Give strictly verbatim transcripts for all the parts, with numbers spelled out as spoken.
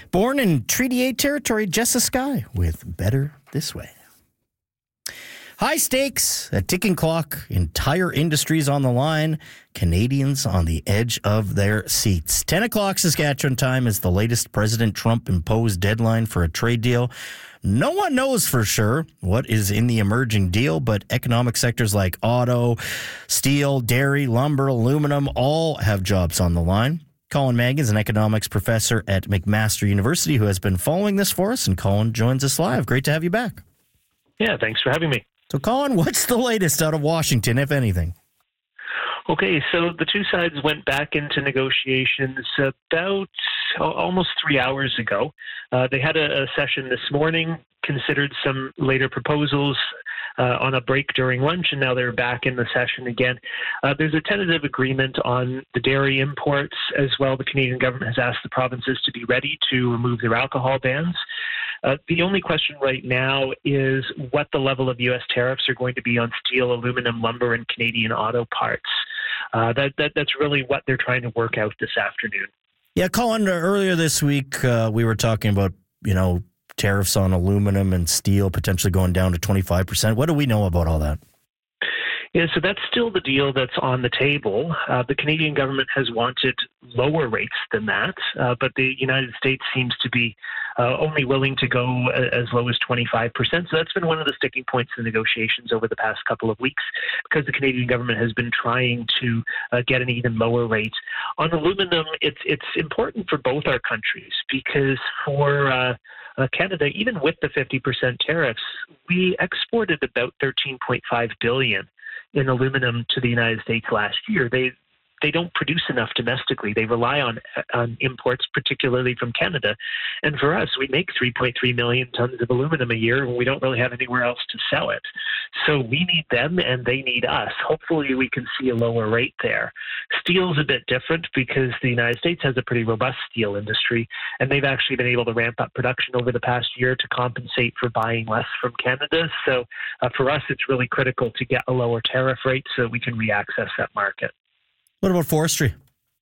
Born in Treaty eight territory, Jessa Sky with Better This Way. High stakes, a ticking clock, entire industries on the line, Canadians on the edge of their seats. ten o'clock Saskatchewan time is the latest President Trump imposed deadline for a trade deal. No one knows for sure what is in the emerging deal, but economic sectors like auto, steel, dairy, lumber, aluminum all have jobs on the line. Colin Magg is an economics professor at McMaster University who has been following this for us, and Colin joins us live. Great to have you back. Yeah, thanks for having me. So, Colin, what's the latest out of Washington, if anything? Okay, so the two sides went back into negotiations about almost three hours ago. Uh, they had a, a session this morning, considered some later proposals uh, on a break during lunch, and now they're back in the session again. Uh, there's a tentative agreement on the dairy imports as well. The Canadian government has asked the provinces to be ready to remove their alcohol bans. Uh, the only question right now is what the level of U S tariffs are going to be on steel, aluminum, lumber, and Canadian auto parts. Uh, that, that That's really what they're trying to work out this afternoon. Yeah, Colin, earlier this week, uh, we were talking about, you know, tariffs on aluminum and steel potentially going down to twenty-five percent. What do we know about all that? Yeah, so that's still the deal that's on the table. Uh, the Canadian government has wanted lower rates than that, uh, but the United States seems to be uh, only willing to go as low as twenty-five percent. So that's been one of the sticking points in negotiations over the past couple of weeks, because the Canadian government has been trying to uh, get an even lower rate. On aluminum, it's it's important for both our countries, because for uh, uh, Canada, even with the fifty percent tariffs, we exported about thirteen point five billion dollars in aluminum to the United States last year. They they don't produce enough domestically. They rely on on imports, particularly from Canada. And for us, we make three point three million tons of aluminum a year, and we don't really have anywhere else to sell it. So we need them, and they need us. Hopefully, we can see a lower rate there. Steel's a bit different because the United States has a pretty robust steel industry, and they've actually been able to ramp up production over the past year to compensate for buying less from Canada. So uh, for us, it's really critical to get a lower tariff rate so we can reaccess that market. What about forestry?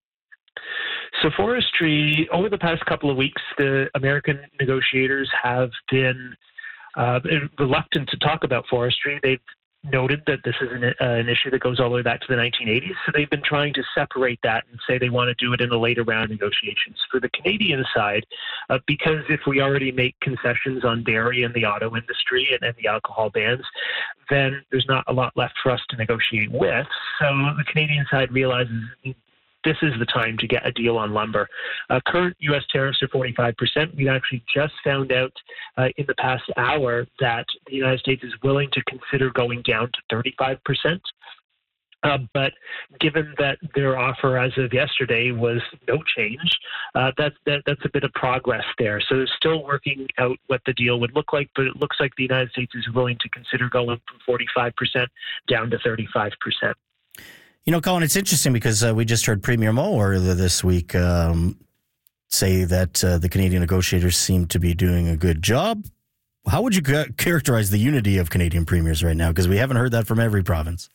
So forestry, over the past couple of weeks, the American negotiators have been uh, reluctant to talk about forestry. They've noted that this is an, uh, an issue that goes all the way back to the nineteen eighties. So they've been trying to separate that and say they want to do it in a later round of negotiations. For the Canadian side, uh, because if we already make concessions on dairy and the auto industry and, and the alcohol bans, then there's not a lot left for us to negotiate with. So the Canadian side realizes this is the time to get a deal on lumber. Uh, current U S tariffs are forty-five percent. We've actually just found out uh, in the past hour that the United States is willing to consider going down to thirty-five percent. Uh, but given that their offer as of yesterday was no change, uh, that, that, that's a bit of progress there. So they're still working out what the deal would look like, but it looks like the United States is willing to consider going from forty-five percent down to thirty-five percent. You know, Colin, it's interesting because uh, we just heard Premier Moe earlier this week um, say that uh, the Canadian negotiators seem to be doing a good job. How would you ca- characterize the unity of Canadian premiers right now? Because we haven't heard that from every province.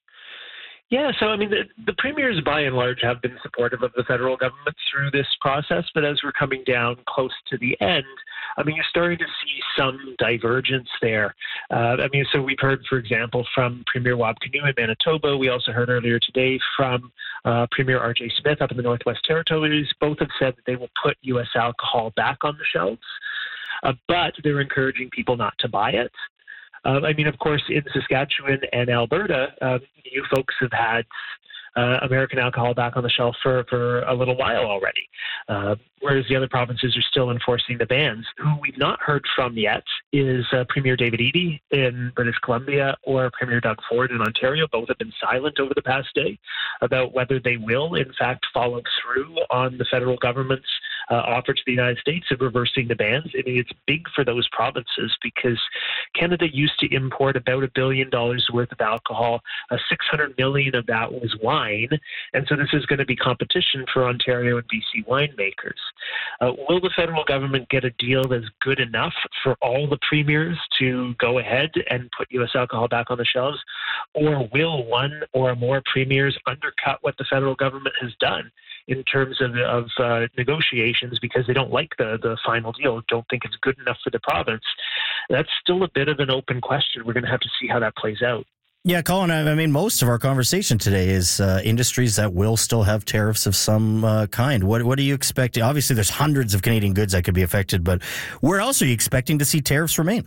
Yeah, so I mean, the, the premiers by and large have been supportive of the federal government through this process, but as we're coming down close to the end, I mean, you're starting to see some divergence there. Uh, I mean, so we've heard, for example, from Premier Wab Kinew in Manitoba. We also heard earlier today from uh, Premier R J Smith up in the Northwest Territories. Both have said that they will put U S alcohol back on the shelves, uh, but they're encouraging people not to buy it. Uh, I mean, of course, in Saskatchewan and Alberta, uh, you folks have had uh, American alcohol back on the shelf for, for a little while already, uh, whereas the other provinces are still enforcing the bans. Who we've not heard from yet is uh, Premier David Eby in British Columbia or Premier Doug Ford in Ontario. Both have been silent over the past day about whether they will, in fact, follow through on the federal government's uh, offer to the United States of reversing the bans. I mean, it's big for those provinces because Canada used to import about a billion dollars worth of alcohol. Uh, six hundred million of that was wine. And so this is going to be competition for Ontario and B C winemakers. Uh, will the federal government get a deal that's good enough for all the premiers to go ahead and put U S alcohol back on the shelves? Or will one or more premiers undercut what the federal government has done? in terms of, of uh, negotiations because they don't like the, the final deal, don't think it's good enough for the province. That's still a bit of an open question. We're going to have to see how that plays out. Yeah, Colin, I mean, most of our conversation today is uh, industries that will still have tariffs of some uh, kind. What what are you expecting? Obviously, there's hundreds of Canadian goods that could be affected, but where else are you expecting to see tariffs remain?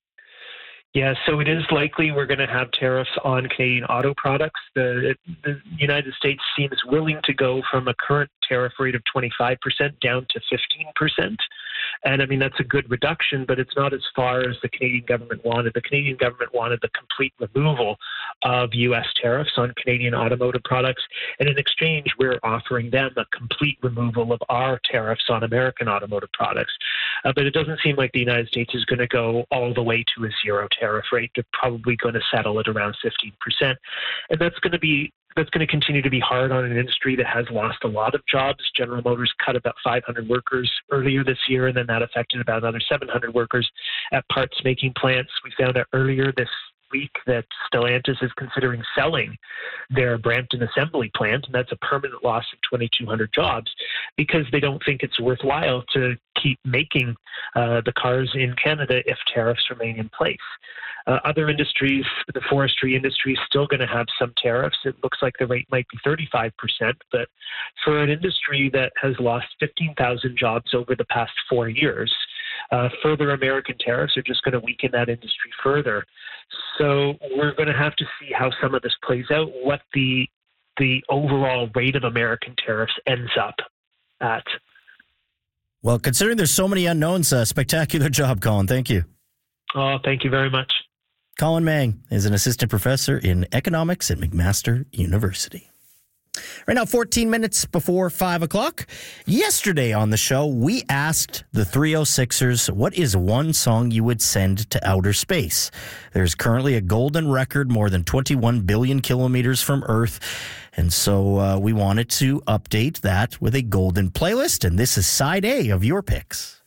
Yeah, so it is likely we're going to have tariffs on Canadian auto products. The, the United States seems willing to go from a current tariff rate of twenty-five percent down to fifteen percent. And I mean, that's a good reduction, but it's not as far as the Canadian government wanted. The Canadian government wanted the complete removal of U S tariffs on Canadian automotive products. And in exchange, we're offering them a complete removal of our tariffs on American automotive products. Uh, but it doesn't seem like the United States is going to go all the way to a zero tariff rate. They're probably going to settle at around fifteen percent. And that's going to be That's going to continue to be hard on an industry that has lost a lot of jobs. General Motors cut about five hundred workers earlier this year, and then that affected about another seven hundred workers at parts-making plants. We found out earlier this week that Stellantis is considering selling their Brampton assembly plant, and that's a permanent loss of twenty-two hundred jobs because they don't think it's worthwhile to keep making uh, the cars in Canada if tariffs remain in place. Uh, other industries, the forestry industry is still going to have some tariffs. It looks like the rate might be thirty-five percent, but for an industry that has lost fifteen thousand jobs over the past four years, uh, further American tariffs are just going to weaken that industry further. So we're going to have to see how some of this plays out, what the the overall rate of American tariffs ends up at. Well, considering there's so many unknowns, uh, spectacular job, Colin. Thank you. Oh, thank you very much. Colin Mang is an assistant professor in economics at McMaster University. Right now, fourteen minutes before five o'clock. Yesterday on the show, we asked the three oh sixers, what is one song you would send to outer space? There's currently a golden record more than twenty-one billion kilometers from Earth. And so uh, we wanted to update that with a golden playlist. And this is side A of your picks.